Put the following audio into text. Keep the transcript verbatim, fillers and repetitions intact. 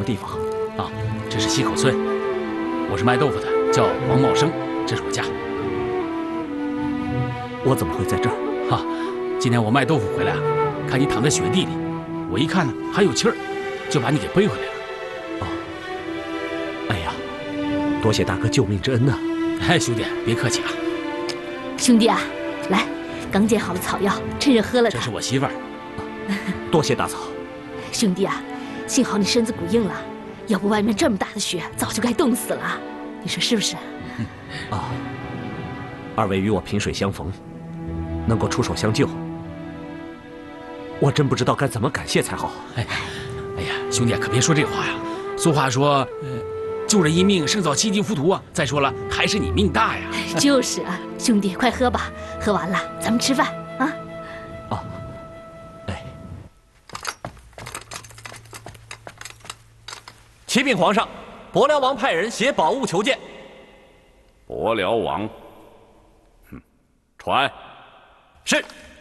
地方？ 啊，这是西口村，我是卖豆腐的，叫王茂生，这是我家。 我怎么会在这儿？ 哈，今天我卖豆腐回来啊，看你躺在雪地里，我一看呢还有气儿，就把你给背回来了。 哦，哎呀，多谢大哥救命之恩呐！ 哎，兄弟，别客气啊。 兄弟啊，来，刚煎好了草药，趁热喝了它。 这是我媳妇儿。 多谢大嫂。 兄弟啊，幸好你身子骨硬了，要不外面这么大的雪，早就该冻死了。你说是不是？ 啊，二位与我萍水相逢，能够出手相救，我真不知道该怎么感谢才好。 哎，哎呀，兄弟啊，可别说这话呀。俗话说，呃，救人一命胜造七级浮屠啊。再说了，还是你命大呀。 就是啊，兄弟，快喝吧，喝完了咱们吃饭啊。 啊，哎，启禀皇上，伯辽王派人携宝物求见。 伯辽王，哼，传。 是。